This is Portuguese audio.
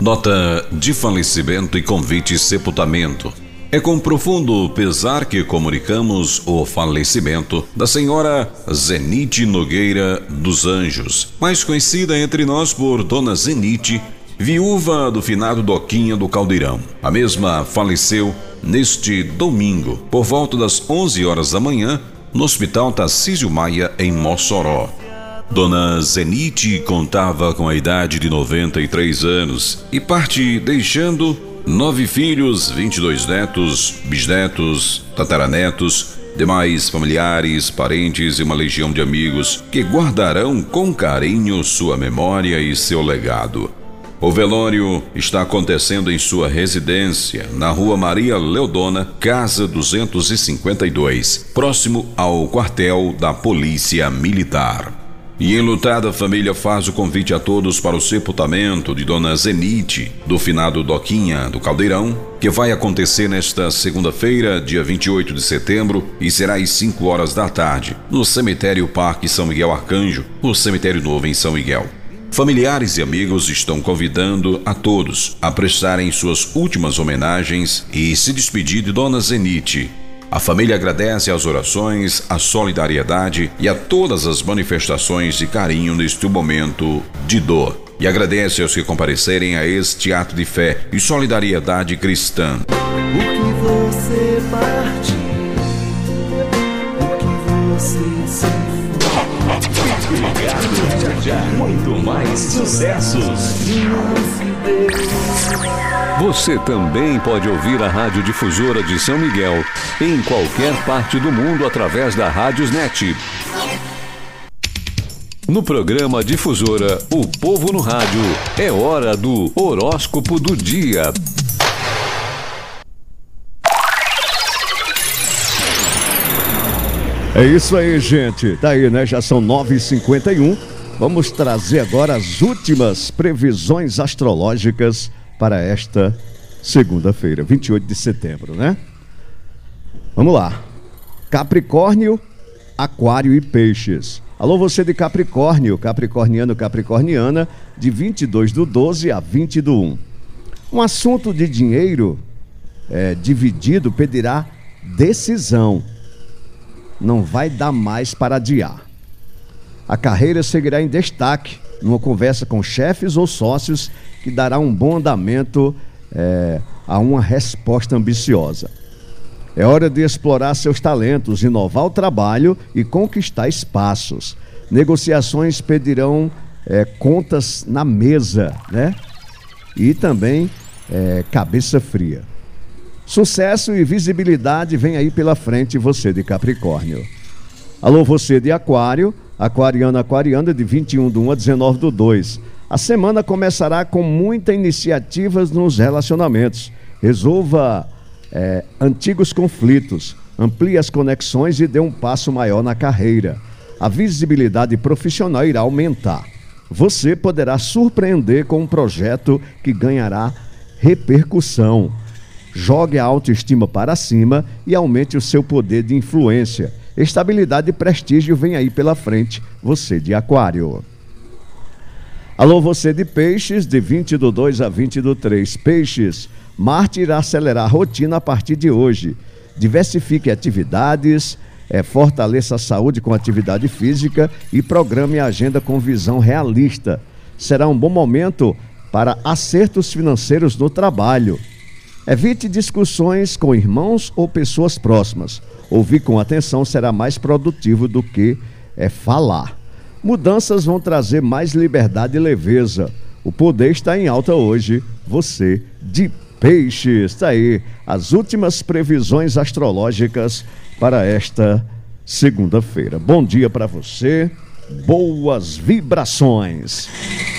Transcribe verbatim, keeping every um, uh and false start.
Nota de falecimento e convite sepultamento. É com profundo pesar que comunicamos o falecimento da senhora Zenite Nogueira dos Anjos, mais conhecida entre nós por Dona Zenite, viúva do finado Doquinha do Caldeirão. A mesma faleceu neste domingo, por volta das onze horas da manhã, no Hospital Tarcísio Maia, em Mossoró. Dona Zenite contava com a idade de noventa e três anos e parte deixando nove filhos, vinte e dois netos, bisnetos, tataranetos, demais familiares, parentes e uma legião de amigos que guardarão com carinho sua memória e seu legado. O velório está acontecendo em sua residência, na Rua Maria Leodona, casa duzentos e cinquenta e dois, próximo ao quartel da Polícia Militar. E enlutada, a família faz o convite a todos para o sepultamento de Dona Zenite, do finado Doquinha do Caldeirão, que vai acontecer nesta segunda-feira, dia vinte e oito de setembro, e será às cinco horas da tarde, no cemitério Parque São Miguel Arcanjo, o cemitério novo em São Miguel. Familiares e amigos estão convidando a todos a prestarem suas últimas homenagens e se despedir de Dona Zenite. A família agradece as orações, a solidariedade e a todas as manifestações de carinho neste momento de dor. E agradece aos que comparecerem a este ato de fé e solidariedade cristã. O que você partiu, o que você sente. Já, já, muito mais sucessos. Você também pode ouvir a Rádio Difusora de São Miguel em qualquer parte do mundo através da Rádiosnet. No programa Difusora, o povo no rádio, é hora do horóscopo do dia. É isso aí, gente. Tá aí, né? Já são nove e cinquenta e um. Vamos trazer agora as últimas previsões astrológicas para esta segunda-feira, vinte e oito de setembro, né? Vamos lá. Capricórnio, Aquário e Peixes. Alô, você de Capricórnio, capricorniano, capricorniana, de vinte e dois do doze a vinte do um. Um assunto de dinheiro é, dividido pedirá decisão. Não vai dar mais para adiar. A carreira seguirá em destaque numa conversa com chefes ou sócios que dará um bom andamento é, a uma resposta ambiciosa. É hora de explorar seus talentos, inovar o trabalho e conquistar espaços. Negociações pedirão é, contas na mesa, né? E também é, cabeça fria. Sucesso e visibilidade vem aí pela frente, você de Capricórnio. Alô, você de Aquário, aquariano, aquariana, de vinte e um do um a dezenove do dois. A semana começará com muitas iniciativas nos relacionamentos. Resolva é, antigos conflitos, amplie as conexões e dê um passo maior na carreira. A visibilidade profissional irá aumentar. Você poderá surpreender com um projeto que ganhará repercussão. Jogue a autoestima para cima e aumente o seu poder de influência. Estabilidade e prestígio vem aí pela frente, você de Aquário. Alô, você de Peixes, de vinte do dois a vinte do três. Peixes, Marte irá acelerar a rotina a partir de hoje. Diversifique atividades, é, fortaleça a saúde com atividade física e programe a agenda com visão realista. Será um bom momento para acertos financeiros no trabalho. Evite discussões com irmãos ou pessoas próximas. Ouvir com atenção será mais produtivo do que é, falar. Mudanças vão trazer mais liberdade e leveza. O poder está em alta hoje. Você de Peixes. Está aí as últimas previsões astrológicas para esta segunda-feira. Bom dia para você. Boas vibrações.